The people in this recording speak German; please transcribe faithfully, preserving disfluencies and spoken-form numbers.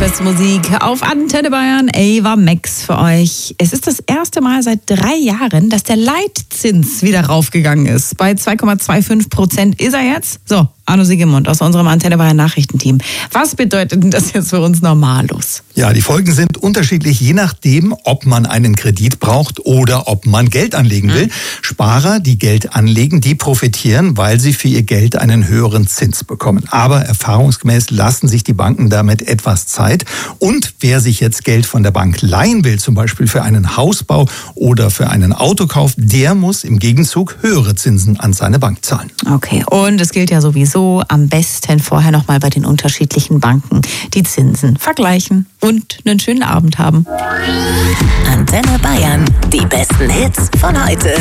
beste Musik auf Antenne Bayern. Ava Max für euch. Es ist das erste Mal seit drei Jahren, dass der Leitzins wieder raufgegangen ist. Bei zwei Komma fünfundzwanzig Prozent ist er jetzt. So, Arno Siegemund aus unserem Antenne Bayern Nachrichtenteam. Was bedeutet denn das jetzt für uns Normalos? Ja, die Folgen sind unterschiedlich, je nachdem, ob man einen Kredit braucht oder ob man Geld anlegen will. Mhm. Sparer, die Geld anlegen, die profitieren, weil sie für ihr Geld einen höheren Zins bekommen. Aber erfahrungsgemäß lassen sich die Banken damit etwas Zeit. Und wer sich jetzt Geld von der Bank leihen will, zum Beispiel für einen Hausbau oder für einen Autokauf, der muss im Gegenzug höhere Zinsen an seine Bank zahlen. Okay, und es gilt ja sowieso am besten vorher nochmal bei den unterschiedlichen Banken die Zinsen vergleichen und einen schönen Abend haben. Antenne Bayern, die besten Hits von heute.